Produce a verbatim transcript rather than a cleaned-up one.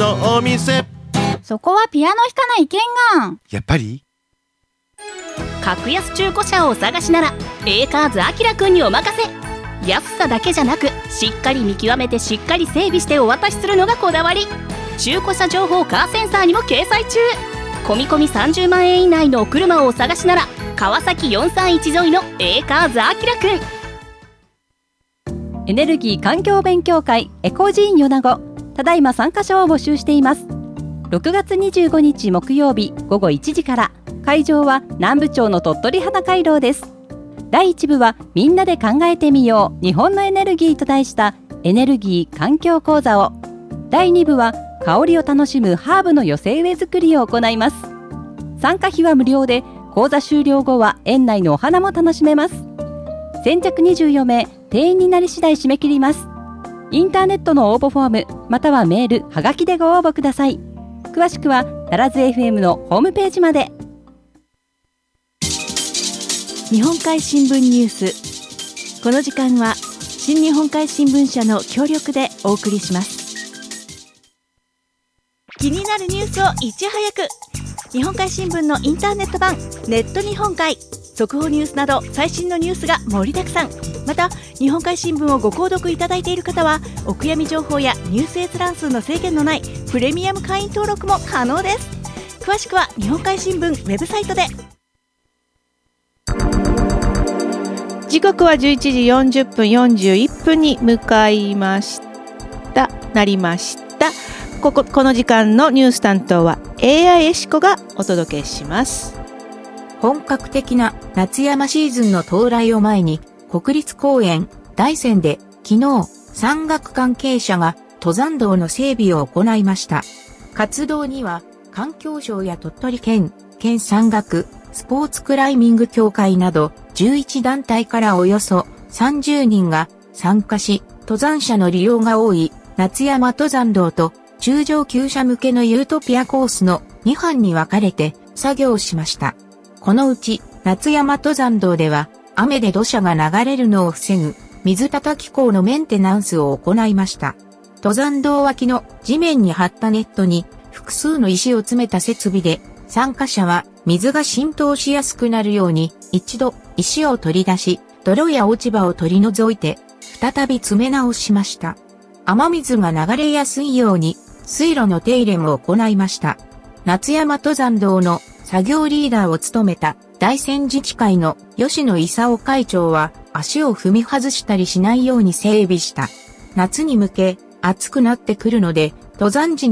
のお店。 そこはピアノ弾かないけんがん。 やっぱり格安中古車をお探しならエーカーズアキラくんにお任せ。安さだけじゃなくしっかり見極めてしっかり整備してお渡しするのがこだわり。中古車情報カーセンサーにも掲載中。込み込みさんじゅうまんえん以内のお車をお探しなら川崎よんさんいち沿いのエーカーズアキラくん。 エネルギー環境勉強会エコジーン米子、ただいま参加者を募集しています。ろくがつにじゅうごにち木曜日ごごいちじから、会場は南部町の鳥取花回廊です。だいいち部はみんなで考えてみよう日本のエネルギーと題したエネルギー環境講座を、だいに部は香りを楽しむハーブの寄せ植え作りを行います。参加費は無料で、講座終了後は園内のお花も楽しめます。先着にじゅうよんめい、定員になり次第締め切ります。インターネットの応募フォームまたはメールはがきでご応募ください。詳しくはタラズ エフエム のホームページまで。 日本海新聞ニュース。この時間は新日本海新聞社の協力でお送りします。気になるニュースをいち早く、日本海新聞のインターネット版ネット日本海、速報ニュースなど最新のニュースが盛りだくさん。また日本海新聞をご購読いただいている方はお悔やみ情報やニュース閲覧数の制限のないプレミアム会員登録も可能です。詳しくは日本海新聞ウェブサイトで。時刻はじゅういちじよんじゅっぷんよんじゅういっぷんに向かいましたなりましたこここの時間のニュース担当は エーアイ エシコがお届けします。 本格的な夏山シーズンの到来を前に、国立公園大山で昨日山岳関係者が登山道の整備を行いました。活動には環境省や鳥取県県山岳スポーツクライミング協会などじゅういちだんたいからおよそさんじゅうにんが参加し、登山者の利用が多い夏山登山道と中上級者向けのユートピアコースのにはんに分かれて作業しました。このうち夏山登山道では雨で土砂が流れるのを防ぐ水叩工のメンテナンスを行いました。登山道脇の地面に張ったネットに複数の石を詰めた設備で、参加者は水が浸透しやすくなるように一度石を取り出し、泥や落ち葉を取り除いて再び詰め直しました。雨水が流れやすいように水路の手入れも行いました。夏山登山道の作業リーダーを務めた大山自治会の吉野勲会長は、足を踏み外したりしないように整備した。夏に向け暑くなってくるので、登山時に